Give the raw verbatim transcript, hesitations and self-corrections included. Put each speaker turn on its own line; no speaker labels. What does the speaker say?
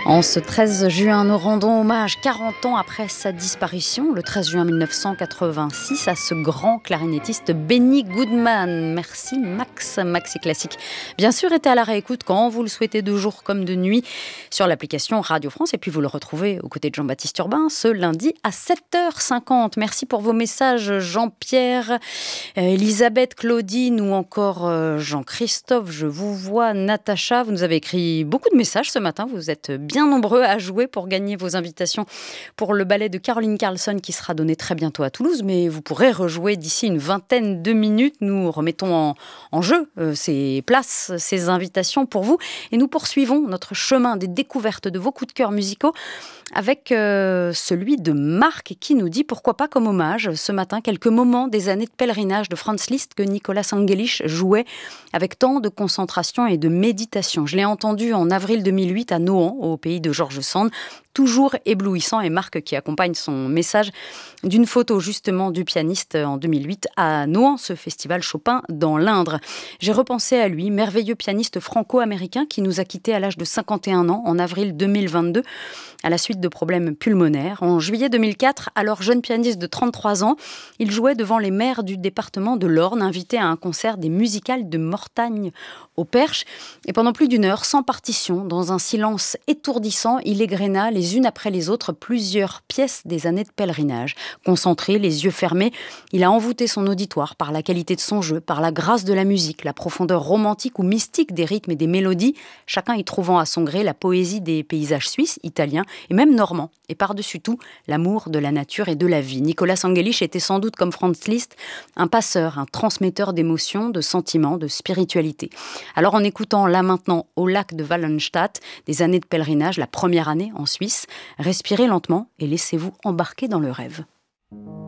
En ce treize juin, nous rendons hommage quarante ans après sa disparition, le treize juin mille neuf cent quatre-vingt-six, à ce grand clarinettiste Benny Goodman. Merci Max, Maxi Classique. Bien sûr, était à la réécoute quand vous le souhaitez de jour comme de nuit sur l'application Radio France. Et puis vous le retrouvez aux côtés de Jean-Baptiste Urbain ce lundi à sept heures cinquante. Merci pour vos messages Jean-Pierre, euh, Elisabeth, Claudine ou encore euh, Jean-Christophe. Je vous vois, Natacha. Vous nous avez écrit beaucoup de messages ce matin. Vous êtes bien bien nombreux à jouer pour gagner vos invitations pour le ballet de Caroline Carlson qui sera donné très bientôt à Toulouse, mais vous pourrez rejouer d'ici une vingtaine de minutes. Nous remettons en, en jeu euh, ces places, ces invitations pour vous et nous poursuivons notre chemin des découvertes de vos coups de cœur musicaux avec euh, celui de Marc qui nous dit pourquoi pas comme hommage ce matin quelques moments des années de pèlerinage de Franz Liszt que Nicolas Angelich jouait avec tant de concentration et de méditation. Je l'ai entendu en avril deux mille huit à Nohant, au pays de George Sand, toujours éblouissant, et Marc qui accompagne son message d'une photo justement du pianiste en deux mille huit à Nohant, ce festival Chopin dans l'Indre. J'ai repensé à lui, merveilleux pianiste franco-américain qui nous a quittés à l'âge de cinquante et un ans en avril deux mille vingt-deux à la suite de problèmes pulmonaires. En juillet deux mille quatre, alors jeune pianiste de trente-trois ans, il jouait devant les maires du département de l'Orne, invité à un concert des musicales de Mortagne au Perche. Et pendant plus d'une heure, sans partition, dans un silence étourdissant, il égréna les unes après les autres plusieurs pièces des années de pèlerinage. Concentré, les yeux fermés, il a envoûté son auditoire par la qualité de son jeu, par la grâce de la musique, la profondeur romantique ou mystique des rythmes et des mélodies, chacun y trouvant à son gré la poésie des paysages suisses, italiens et même normands. Et par-dessus tout, l'amour de la nature et de la vie. Nicolas Angelich était sans doute, comme Franz Liszt, un passeur, un transmetteur d'émotions, de sentiments, de spiritualité. Alors en écoutant là maintenant au lac de Wallenstadt, des années de pèlerinage, la première année en Suisse, respirez lentement et laissez-vous embarquer dans le rêve.